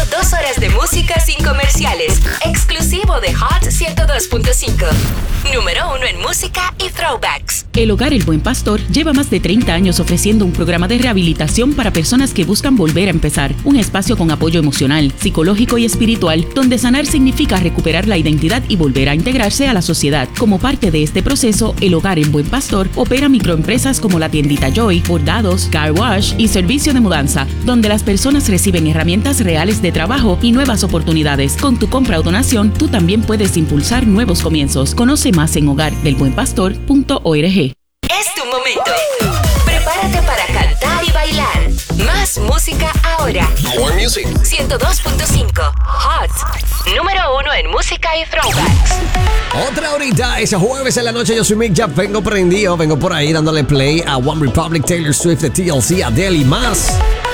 2 horas de música sin comerciales, exclusivo de Hot 102.5. Número 1 en música y throwbacks. El Hogar El Buen Pastor lleva más de 30 años ofreciendo un programa de rehabilitación para personas que buscan volver a empezar. Un espacio con apoyo emocional, psicológico y espiritual, donde sanar significa recuperar la identidad y volver a integrarse a la sociedad. Como parte de este proceso, El Hogar El Buen Pastor opera microempresas como la tiendita Joy, bordados, car wash y servicio de mudanza, donde las personas reciben herramientas reales de trabajo y nuevas oportunidades. Con tu compra o donación, tú también puedes impulsar nuevos comienzos. Conoce más en hogardelbuenpastor.org. Es tu momento. Prepárate para cantar y bailar. Más música ahora. More music. 102.5 Hot. Número 1 en música y throwbacks. Otra horita, ese jueves en la noche. Yo soy Mick Jack, vengo prendido, vengo por ahí dándole play a One Republic, Taylor Swift, de TLC, Adele y más.